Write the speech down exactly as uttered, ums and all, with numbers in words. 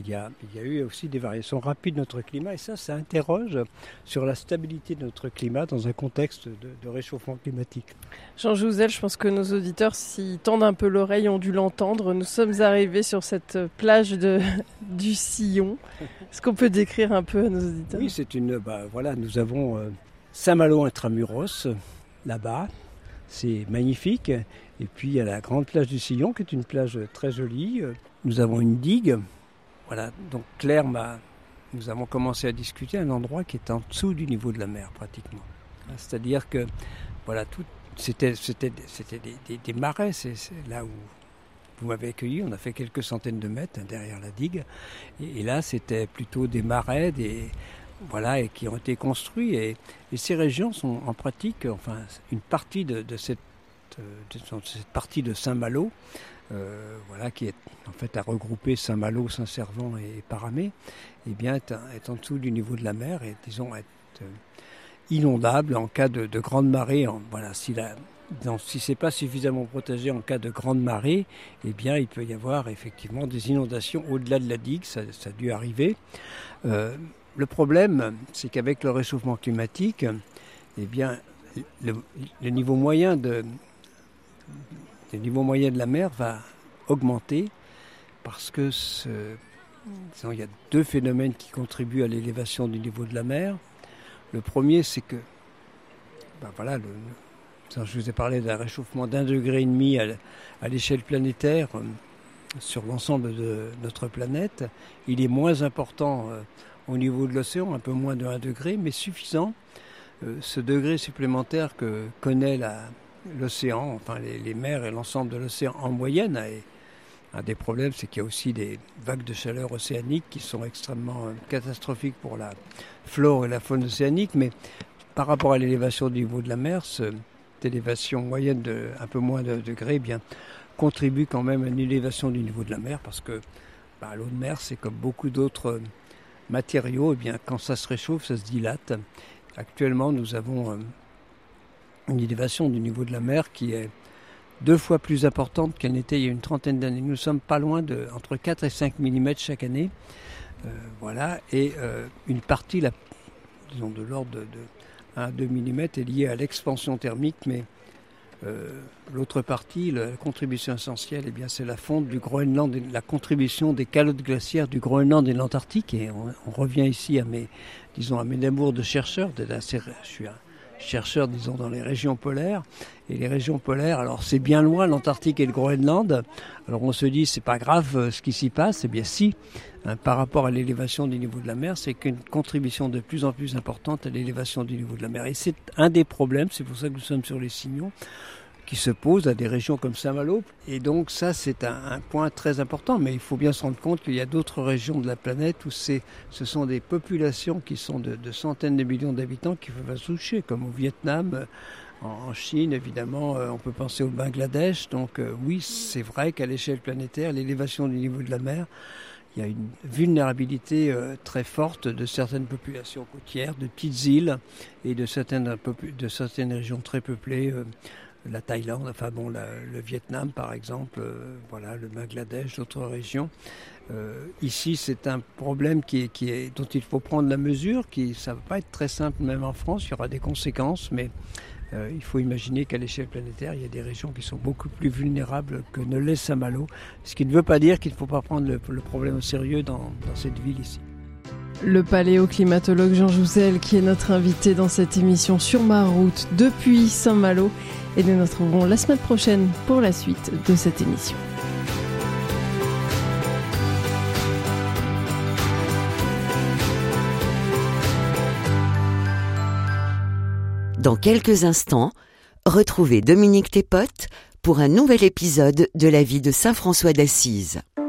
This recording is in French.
il y, a, il y a eu aussi des variations rapides de notre climat et ça, ça interroge sur la stabilité de notre climat dans un contexte de, de réchauffement climatique. Jean Jouzel, je pense que nos auditeurs, s'ils tendent un peu l'oreille, ont dû l'entendre. Nous sommes arrivés sur cette plage de, du Sillon. Est-ce qu'on peut décrire un peu à nos auditeurs ? Oui, c'est une... Bah, voilà, nous avons euh, Saint-Malo intramuros, là-bas. C'est magnifique. Et puis, il y a la grande plage du Sillon, qui est une plage très jolie. Nous avons une digue. Voilà, donc Claire m'a... Nous avons commencé à discuter à un endroit qui est en dessous du niveau de la mer, pratiquement. C'est-à-dire que, voilà, tout, c'était, c'était, c'était des, des, des marais. C'est, c'est là où vous m'avez accueilli. On a fait quelques centaines de mètres hein, derrière la digue. Et, et là, c'était plutôt des marais, des... Voilà, et qui ont été construits. Et, et ces régions sont en pratique, enfin, une partie de, de, cette, de cette partie de Saint-Malo, euh, voilà, qui est en fait à regrouper Saint-Malo, Saint-Servant et Paramé, eh bien, est, est en dessous du niveau de la mer et, disons, est euh, inondable en cas de, de grande marée. En, voilà, si la, donc, si c'est pas suffisamment protégé en cas de grande marée, eh bien, il peut y avoir effectivement des inondations au-delà de la digue. Ça, ça a dû arriver. Euh, Le problème, c'est qu'avec le réchauffement climatique, eh bien, le, le, niveau moyen de, le niveau moyen de la mer va augmenter parce que ce, disons, il y a deux phénomènes qui contribuent à l'élévation du niveau de la mer. Le premier, c'est que, ben voilà, le, je vous ai parlé d'un réchauffement d'un degré et demi à, à l'échelle planétaire euh, sur l'ensemble de notre planète. Il est moins important euh, au niveau de l'océan, un peu moins de un degré, mais suffisant. Euh, ce degré supplémentaire que connaît la, l'océan, enfin les, les mers et l'ensemble de l'océan en moyenne, et un des problèmes, c'est qu'il y a aussi des vagues de chaleur océaniques qui sont extrêmement euh, catastrophiques pour la flore et la faune océanique, mais par rapport à l'élévation du niveau de la mer, cette élévation moyenne de un peu moins de degrés, eh bien, contribue quand même à une élévation du niveau de la mer, parce que bah, l'eau de mer, c'est comme beaucoup d'autres matériaux, eh bien, quand ça se réchauffe, ça se dilate. Actuellement, nous avons euh, une élévation du niveau de la mer qui est deux fois plus importante qu'elle n'était il y a une trentaine d'années. Nous sommes pas loin de entre quatre et cinq millimètres chaque année. Euh, voilà, et euh, une partie, la, disons de l'ordre de, de un à deux millimètres, est liée à l'expansion thermique, mais euh, l'autre partie, la contribution essentielle, eh bien, c'est la fonte du Groenland, la contribution des calottes glaciaires du Groenland et de l'Antarctique. Et on, on revient ici à mes, disons, à mes amours de chercheur. De la, je suis un chercheur, disons, dans les régions polaires. Et les régions polaires, alors c'est bien loin, l'Antarctique et le Groenland. Alors on se dit, c'est pas grave euh, ce qui s'y passe. Eh bien si, hein, par rapport à l'élévation du niveau de la mer, c'est qu'une contribution de plus en plus importante à l'élévation du niveau de la mer. Et c'est un des problèmes, c'est pour ça que nous sommes sur les Signons, qui se posent à des régions comme Saint-Malo. Et donc ça, c'est un, un point très important. Mais il faut bien se rendre compte qu'il y a d'autres régions de la planète où c'est, ce sont des populations qui sont de, de centaines de millions d'habitants qui peuvent se toucher, comme au Vietnam, en Chine, évidemment, on peut penser au Bangladesh. Donc euh, oui, c'est vrai qu'à l'échelle planétaire, l'élévation du niveau de la mer, il y a une vulnérabilité euh, très forte de certaines populations côtières, de petites îles et de certaines, de certaines régions très peuplées, euh, la Thaïlande, enfin bon, la, le Vietnam par exemple, euh, voilà, le Bangladesh, d'autres régions. Euh, ici, c'est un problème qui est, qui est, dont il faut prendre la mesure, qui, ça ne va pas être très simple, même en France, il y aura des conséquences, mais Euh, il faut imaginer qu'à l'échelle planétaire, il y a des régions qui sont beaucoup plus vulnérables que ne l'est Saint-Malo, ce qui ne veut pas dire qu'il ne faut pas prendre le, le problème au sérieux dans, dans cette ville ici. Le paléoclimatologue Jean Jouzel qui est notre invité dans cette émission Sur ma route depuis Saint-Malo, et nous nous retrouverons la semaine prochaine pour la suite de cette émission. Dans quelques instants, retrouvez Dominique Thépotte pour un nouvel épisode de la vie de saint François d'Assise.